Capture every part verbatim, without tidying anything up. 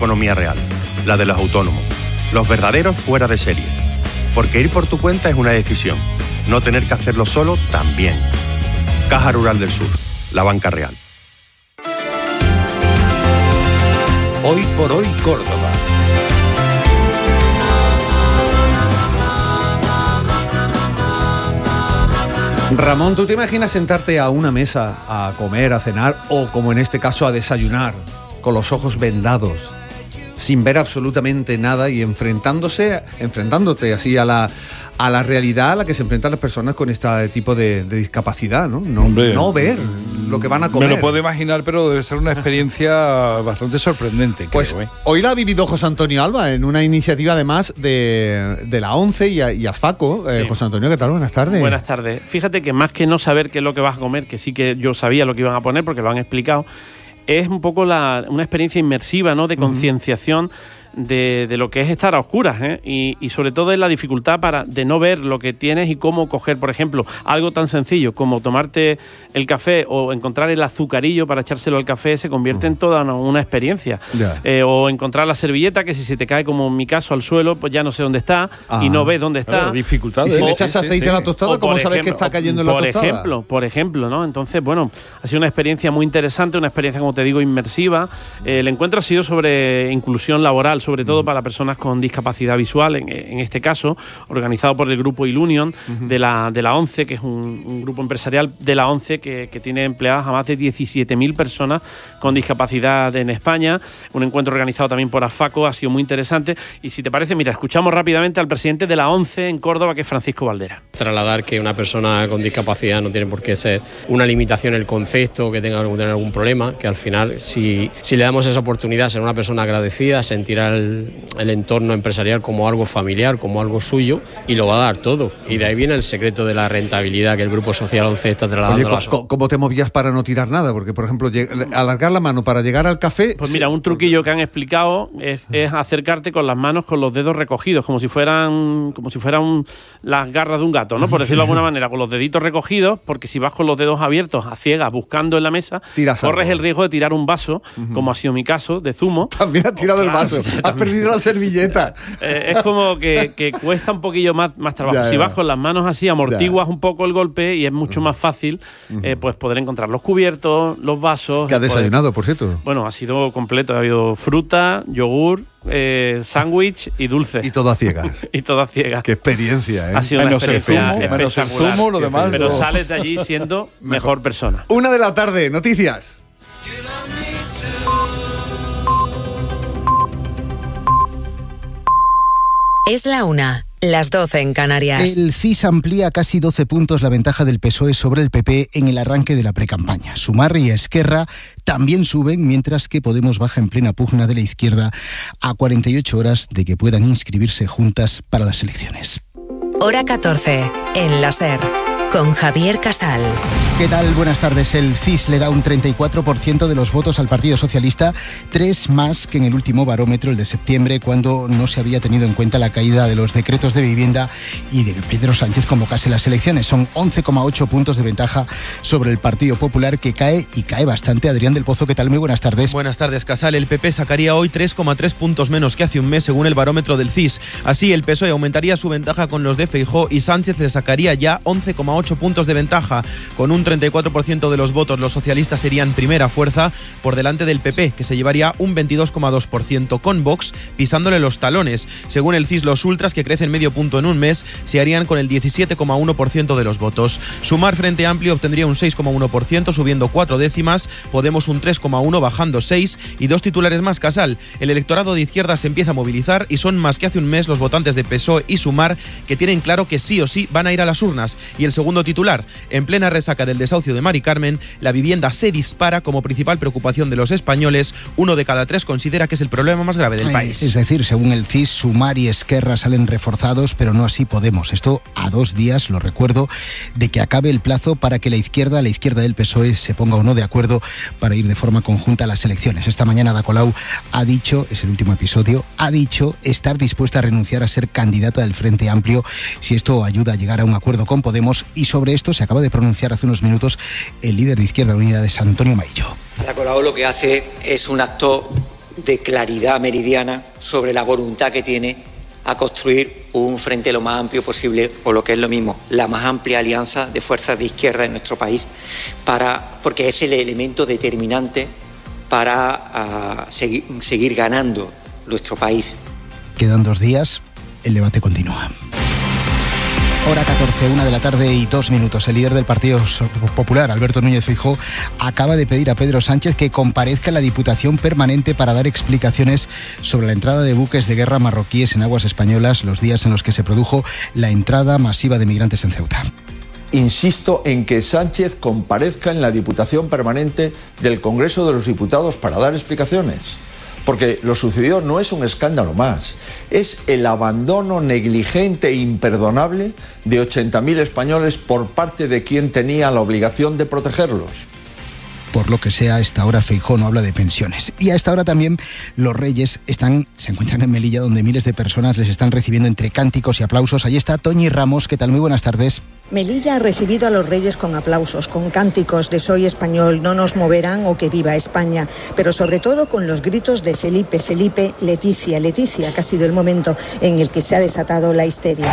Economía real, la de los autónomos, los verdaderos fuera de serie. Porque ir por tu cuenta es una decisión, no tener que hacerlo solo también. Caja Rural del Sur, la banca real. Hoy por hoy Córdoba. Ramón, ¿tú te imaginas sentarte a una mesa a comer, a cenar o, como en este caso, a desayunar con los ojos vendados, sin ver absolutamente nada y enfrentándose, enfrentándote así a la, a la realidad a la que se enfrentan las personas con este tipo de, de discapacidad, ¿no? No, Hombre, no ver lo que van a comer. Me lo puedo imaginar, pero debe ser una experiencia bastante sorprendente. Pues creo, ¿eh? Hoy la ha vivido José Antonio Alba en una iniciativa además de, de la ONCE y, a, y ASFACO. Sí. Eh, José Antonio, ¿qué tal? Buenas tardes. Buenas tardes. Fíjate que más que no saber qué es lo que vas a comer, que sí que yo sabía lo que iban a poner porque lo han explicado, es un poco la, una experiencia inmersiva, ¿no? De concienciación. Uh-huh. De, de lo que es estar a oscuras, ¿eh? y, y sobre todo es la dificultad para de no ver lo que tienes y cómo coger, por ejemplo, algo tan sencillo como tomarte el café o encontrar el azucarillo para echárselo al café se convierte en toda una, una experiencia. Yeah. Eh, o encontrar la servilleta que si se te cae, como en mi caso, al suelo, pues ya no sé dónde está. Ajá. Y no ves dónde está. Claro, dificultades. Y si le echas aceite sí, sí. a la tostada, ¿cómo sabes ejemplo, que está cayendo en la por tostada? Ejemplo, por ejemplo, ¿no? Entonces, bueno, ha sido una experiencia muy interesante, una experiencia, como te digo, inmersiva. Eh, el encuentro ha sido sobre inclusión laboral, sobre todo para personas con discapacidad visual, en, en este caso, organizado por el grupo Ilunion uh-huh. de la de la ONCE, que es un, un grupo empresarial de la ONCE que, que tiene empleadas a más de diecisiete mil personas con discapacidad en España. Un encuentro organizado también por ASFACO, ha sido muy interesante. Y si te parece, mira, escuchamos rápidamente al presidente de la ONCE en Córdoba, que es Francisco Valdera. Trasladar que una persona con discapacidad no tiene por qué ser una limitación el concepto, que tenga que tener algún problema, que al final, si, si le damos esa oportunidad, ser una persona agradecida, sentirá el, el entorno empresarial como algo familiar, como algo suyo, y lo va a dar todo. Y de ahí viene el secreto de la rentabilidad que el Grupo Social ONCE está trasladando. Oye, ¿cómo, ¿cómo te movías para no tirar nada? Porque, por ejemplo, alargar la mano para llegar al café... Pues mira, un truquillo que han explicado es, es acercarte con las manos con los dedos recogidos, como si fueran como si fueran las garras de un gato, ¿no? Por decirlo de alguna manera, con los deditos recogidos, porque si vas con los dedos abiertos a ciegas buscando en la mesa, Tiras corres algo. El riesgo de tirar un vaso, uh-huh. como ha sido mi caso, de zumo. También has tirado el vaso, has perdido la servilleta. Eh, es como que, que cuesta un poquillo más, más trabajo. Ya, ya. Si vas con las manos así, amortiguas ya. un poco el golpe y es mucho uh-huh. más fácil eh, pues poder encontrar los cubiertos, los vasos. ¿Qué has poder... desayunado, por cierto? Bueno, ha sido completo. Ha habido fruta, yogur, eh, sándwich y dulce. Y todo a ciegas. y todo a ciegas. Qué experiencia, ¿eh? Ha sido menos una experiencia el zumo, menos el zumo, lo demás. Pero no. sales de allí siendo mejor, mejor persona. Una de la tarde, noticias. Es la una, las doce en Canarias. El C I S amplía casi doce puntos la ventaja del P S O E sobre el P P en el arranque de la precampaña. Sumar y Esquerra también suben, mientras que Podemos baja en plena pugna de la izquierda a cuarenta y ocho horas de que puedan inscribirse juntas para las elecciones. Hora catorce, en la SER, con Javier Casal. ¿Qué tal? Buenas tardes. El C I S le da un treinta y cuatro por ciento de los votos al Partido Socialista, tres más que en el último barómetro, el de septiembre, cuando no se había tenido en cuenta la caída de los decretos de vivienda y de que Pedro Sánchez convocase las elecciones. Son once coma ocho puntos de ventaja sobre el Partido Popular, que cae y cae bastante. Adrián del Pozo, ¿qué tal? Muy buenas tardes. Buenas tardes, Casal. El P P sacaría hoy tres coma tres puntos menos que hace un mes, según el barómetro del C I S. Así, el P S O E aumentaría su ventaja con los de Feijóo y Sánchez le sacaría ya once coma ocho puntos de ventaja. Con un treinta y cuatro por ciento de los votos, los socialistas serían primera fuerza por delante del P P, que se llevaría un veintidós coma dos por ciento, con Vox pisándole los talones. Según el C I S, los ultras, que crecen medio punto en un mes, se harían con el diecisiete coma uno por ciento de los votos. Sumar Frente Amplio obtendría un seis coma uno por ciento, subiendo cuatro décimas, Podemos un tres coma uno, bajando seis, y dos titulares más, Casal. El electorado de izquierda se empieza a movilizar y son más que hace un mes los votantes de P S O E y Sumar, que tienen claro que sí o sí van a ir a las urnas. Y el segundo titular: en plena resaca del desahucio de Mari Carmen, la vivienda se dispara como principal preocupación de los españoles. Uno de cada tres considera que es el problema más grave del país. Es decir, según el C I S, Sumar y Esquerra salen reforzados, pero no así Podemos. Esto a dos días, lo recuerdo, de que acabe el plazo para que la izquierda, la izquierda del P S O E, se ponga o no de acuerdo para ir de forma conjunta a las elecciones. Esta mañana Ada Colau ha dicho, es el último episodio, ha dicho estar dispuesta a renunciar a ser candidata del Frente Amplio si esto ayuda a llegar a un acuerdo con Podemos, y sobre esto se acaba de pronunciar hace unos minutos el líder de Izquierda Unida, Antonio Maillo. Ada Colau lo que hace es un acto de claridad meridiana sobre la voluntad que tiene a construir un frente lo más amplio posible, o lo que es lo mismo, la más amplia alianza de fuerzas de izquierda en nuestro país, para, porque es el elemento determinante para uh, seguir, seguir ganando nuestro país. Quedan dos días, el debate continúa. Hora catorce, una de la tarde y dos minutos. El líder del Partido Popular, Alberto Núñez Feijóo, acaba de pedir a Pedro Sánchez que comparezca en la Diputación Permanente para dar explicaciones sobre la entrada de buques de guerra marroquíes en aguas españolas los días en los que se produjo la entrada masiva de migrantes en Ceuta. Insisto en que Sánchez comparezca en la Diputación Permanente del Congreso de los Diputados para dar explicaciones. Porque lo sucedido no es un escándalo más, es el abandono negligente e imperdonable de ochenta mil españoles por parte de quien tenía la obligación de protegerlos. Por lo que sea, a esta hora Feijóo no habla de pensiones. Y a esta hora también los Reyes están, se encuentran en Melilla, donde miles de personas les están recibiendo entre cánticos y aplausos. Allí está Toñi Ramos. ¿Qué tal? Muy buenas tardes. Melilla ha recibido a los Reyes con aplausos, con cánticos de Soy español, no nos moverán o que viva España, pero sobre todo con los gritos de Felipe, Felipe, Leticia, Leticia, que ha sido el momento en el que se ha desatado la histeria.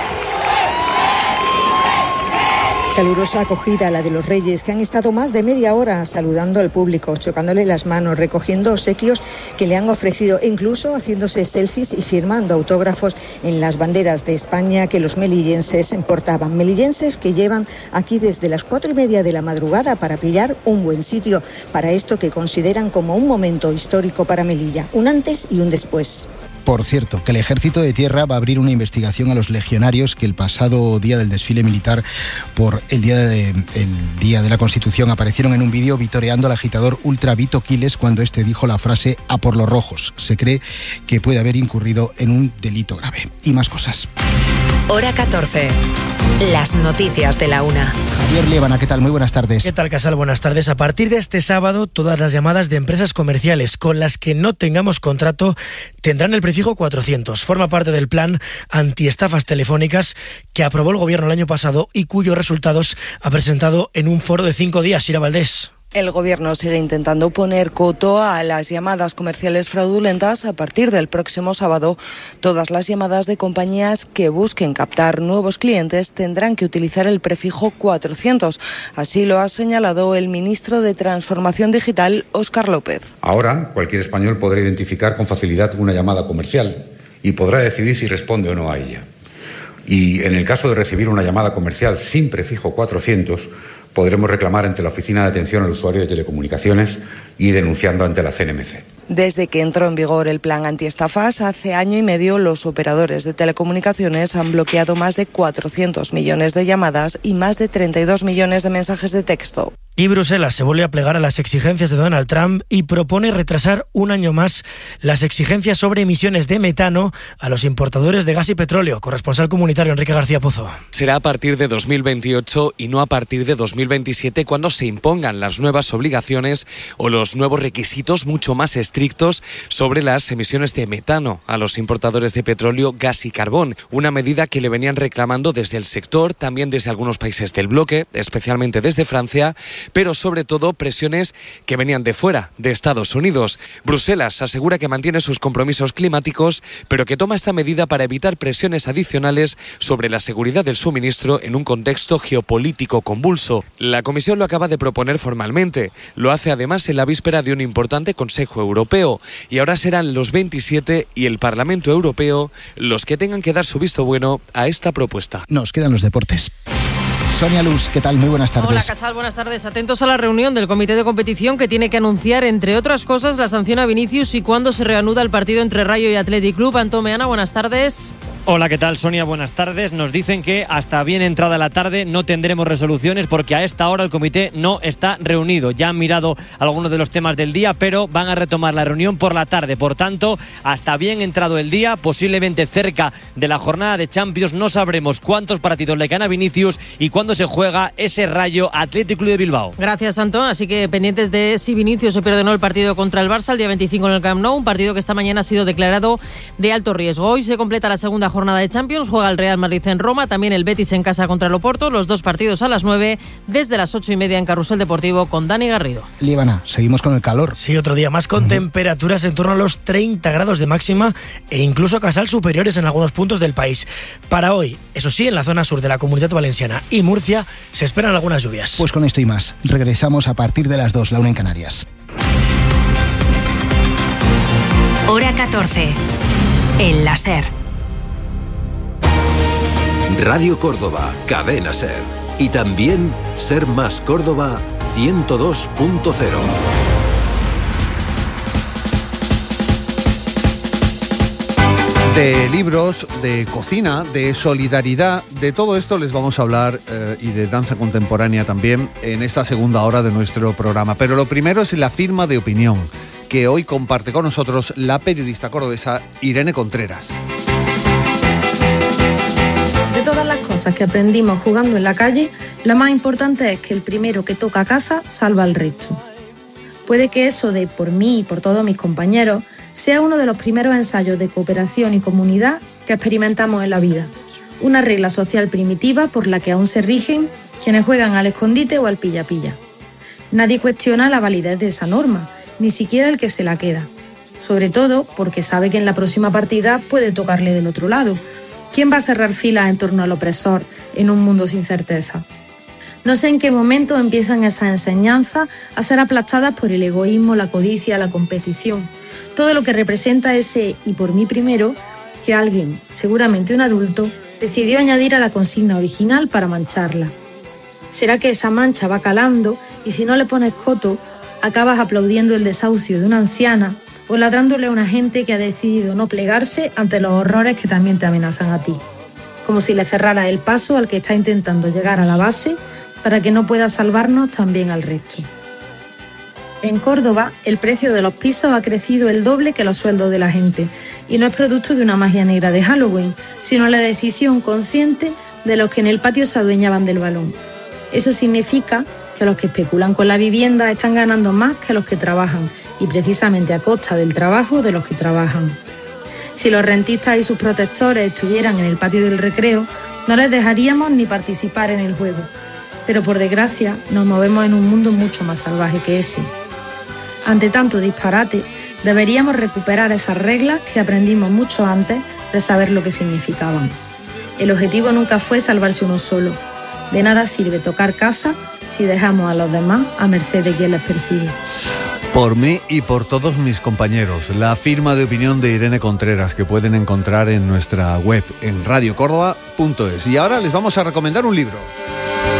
Calurosa acogida la de los Reyes, que han estado más de media hora saludando al público, chocándole las manos, recogiendo obsequios que le han ofrecido, e incluso haciéndose selfies y firmando autógrafos en las banderas de España que los melillenses portaban. Melillenses que llevan aquí desde las cuatro y media de la madrugada para pillar un buen sitio para esto que consideran como un momento histórico para Melilla, un antes y un después. Por cierto, que el Ejército de Tierra va a abrir una investigación a los legionarios que el pasado día del desfile militar por el día de, el día de la Constitución aparecieron en un vídeo vitoreando al agitador ultra Vito Quiles cuando este dijo la frase "a por los rojos". Se cree que puede haber incurrido en un delito grave. Y más cosas. Hora catorce. Las noticias de la una. Javier Liébana, ¿qué tal? Muy buenas tardes. ¿Qué tal, Casal? Buenas tardes. A partir de este sábado, todas las llamadas de empresas comerciales con las que no tengamos contrato tendrán el prefijo cuatrocientos. Forma parte del plan antiestafas telefónicas que aprobó el Gobierno el año pasado y cuyos resultados ha presentado en un foro de cinco días. Ira Valdés. El Gobierno sigue intentando poner coto a las llamadas comerciales fraudulentas. A partir del próximo sábado, todas las llamadas de compañías que busquen captar nuevos clientes tendrán que utilizar el prefijo cuatrocientos. Así lo ha señalado el ministro de Transformación Digital, Óscar López. Ahora, cualquier español podrá identificar con facilidad una llamada comercial y podrá decidir si responde o no a ella. Y en el caso de recibir una llamada comercial sin prefijo cuatrocientos, podremos reclamar ante la Oficina de Atención al Usuario de Telecomunicaciones y denunciando ante la C N M C. Desde que entró en vigor el plan antiestafas, hace año y medio los operadores de telecomunicaciones han bloqueado más de cuatrocientos millones de llamadas y más de treinta y dos millones de mensajes de texto. Y Bruselas se vuelve a plegar a las exigencias de Donald Trump y propone retrasar un año más las exigencias sobre emisiones de metano a los importadores de gas y petróleo. Corresponsal comunitario Enrique García Pozo. Será a partir de dos mil veintiocho y no a partir de dos mil veintisiete cuando se impongan las nuevas obligaciones o los nuevos requisitos mucho más estrictos sobre las emisiones de metano a los importadores de petróleo, gas y carbón. Una medida que le venían reclamando desde el sector, también desde algunos países del bloque, especialmente desde Francia, pero sobre todo presiones que venían de fuera, de Estados Unidos. Bruselas asegura que mantiene sus compromisos climáticos, pero que toma esta medida para evitar presiones adicionales sobre la seguridad del suministro en un contexto geopolítico convulso. La Comisión lo acaba de proponer formalmente. Lo hace además en la víspera de un importante Consejo Europeo. Y ahora serán los veintisiete y el Parlamento Europeo los que tengan que dar su visto bueno a esta propuesta. Nos quedan los deportes. Sonia Luz, ¿qué tal? Muy buenas tardes. Hola, Casal, buenas tardes. Atentos a la reunión del Comité de Competición que tiene que anunciar, entre otras cosas, la sanción a Vinicius y cuándo se reanuda el partido entre Rayo y Athletic Club. Antón Meana, buenas tardes. Hola, ¿qué tal, Sonia? Buenas tardes. Nos dicen que hasta bien entrada la tarde no tendremos resoluciones porque a esta hora el comité no está reunido. Ya han mirado algunos de los temas del día, pero van a retomar la reunión por la tarde. Por tanto, hasta bien entrado el día, posiblemente cerca de la jornada de Champions, no sabremos cuántos partidos le caen a Vinicius y cuándo se juega ese Rayo Athletic Club de Bilbao. Gracias, Antón. Así que pendientes de si Vinicius se pierde o no el partido contra el Barça el día veinticinco en el Camp Nou, un partido que esta mañana ha sido declarado de alto riesgo. Hoy se completa la segunda jornada jornada de Champions, juega el Real Madrid en Roma, también el Betis en casa contra el Oporto, los dos partidos a las nueve, desde las ocho y media en Carrusel Deportivo con Dani Garrido. Líbana, seguimos con el calor. Sí, otro día más con uh-huh. temperaturas en torno a los treinta grados de máxima e incluso Casal superiores en algunos puntos del país. Para hoy, eso sí, en la zona sur de la Comunidad Valenciana y Murcia se esperan algunas lluvias. Pues con esto y más, regresamos a partir de las dos, la una en Canarias. Hora catorce. En la SER. Radio Córdoba, Cadena SER. Y también Ser Más Córdoba ciento dos punto cero. De libros, de cocina, de solidaridad, de todo esto les vamos a hablar eh, y de danza contemporánea también en esta segunda hora de nuestro programa. Pero lo primero es la firma de opinión que hoy comparte con nosotros la periodista cordobesa Irene Contreras. De todas las cosas que aprendimos jugando en la calle, la más importante es que el primero que toca casa salva al resto. Puede que eso de por mí y por todos mis compañeros sea uno de los primeros ensayos de cooperación y comunidad que experimentamos en la vida. Una regla social primitiva por la que aún se rigen quienes juegan al escondite o al pilla-pilla. Nadie cuestiona la validez de esa norma, ni siquiera el que se la queda. Sobre todo porque sabe que en la próxima partida puede tocarle del otro lado. ¿Quién va a cerrar filas en torno al opresor en un mundo sin certeza? No sé en qué momento empiezan esas enseñanzas a ser aplastadas por el egoísmo, la codicia, la competición. Todo lo que representa ese "y por mí primero" que alguien, seguramente un adulto, decidió añadir a la consigna original para mancharla. ¿Será que esa mancha va calando y si no le pones coto, acabas aplaudiendo el desahucio de una anciana o ladrándole a una gente que ha decidido no plegarse ante los horrores que también te amenazan a ti? Como si le cerraras el paso al que está intentando llegar a la base para que no pueda salvarnos también al resto. En Córdoba, el precio de los pisos ha crecido el doble que los sueldos de la gente y no es producto de una magia negra de Halloween, sino la decisión consciente de los que en el patio se adueñaban del balón. Eso significa que los que especulan con la vivienda están ganando más que los que trabajan y precisamente a costa del trabajo de los que trabajan. Si los rentistas y sus protectores estuvieran en el patio del recreo, no les dejaríamos ni participar en el juego. Pero por desgracia nos movemos en un mundo mucho más salvaje que ese. Ante tanto disparate, deberíamos recuperar esas reglas que aprendimos mucho antes de saber lo que significaban. El objetivo nunca fue salvarse uno solo. De nada sirve tocar casa si dejamos a los demás a merced de quien les persigue. Por mí y por todos mis compañeros, la firma de opinión de Irene Contreras que pueden encontrar en nuestra web en radio córdoba punto es. Y ahora les vamos a recomendar un libro.